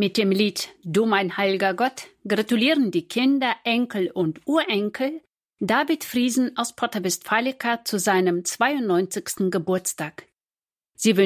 Mit dem Lied »Du mein heiliger Gott« gratulieren die Kinder, Enkel und Urenkel David Friesen aus Porta Westfalica zu seinem 92. Geburtstag. Sie